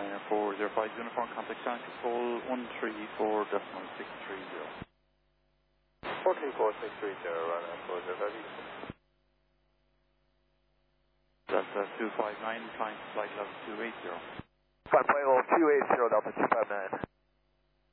Ryanair 405 Uniform Contact Ground Control 134.630. 134.630, Ryanair 405. Delta 259, flying to flight level 280. Flight level 280, Delta 259.